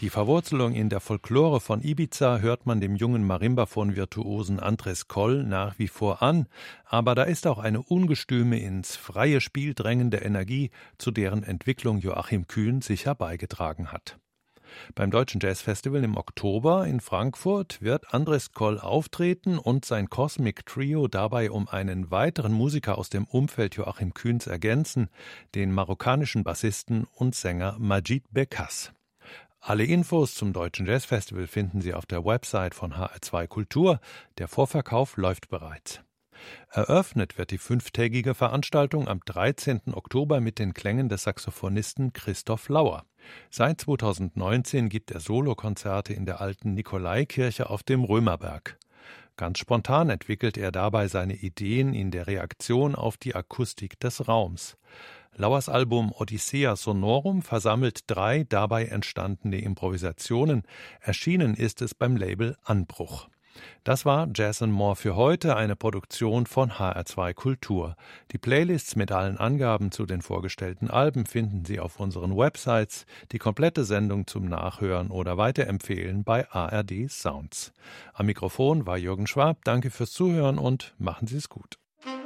Die Verwurzelung in der Folklore von Ibiza hört man dem jungen Marimbaphon-Virtuosen Andres Coll nach wie vor an, aber da ist auch eine ungestüme, ins freie Spiel drängende Energie, zu deren Entwicklung Joachim Kühn sicher beigetragen hat. Beim Deutschen Jazzfestival im Oktober in Frankfurt wird Andres Coll auftreten und sein Cosmic Trio dabei um einen weiteren Musiker aus dem Umfeld Joachim Kühns ergänzen, den marokkanischen Bassisten und Sänger Majid Bekas. Alle Infos zum Deutschen Jazzfestival finden Sie auf der Website von HR2 Kultur. Der Vorverkauf läuft bereits. Eröffnet wird die 5-tägige Veranstaltung am 13. Oktober mit den Klängen des Saxophonisten Christoph Lauer. Seit 2019 gibt er Solokonzerte in der alten Nikolaikirche auf dem Römerberg. Ganz spontan entwickelt er dabei seine Ideen in der Reaktion auf die Akustik des Raums. Lauers Album Odyssea Sonorum versammelt 3 dabei entstandene Improvisationen. Erschienen ist es beim Label Anbruch. Das war Jazz & More für heute, eine Produktion von HR2 Kultur. Die Playlists mit allen Angaben zu den vorgestellten Alben finden Sie auf unseren Websites, die komplette Sendung zum Nachhören oder Weiterempfehlen bei ARD Sounds. Am Mikrofon war Jürgen Schwab, danke fürs Zuhören und machen Sie es gut.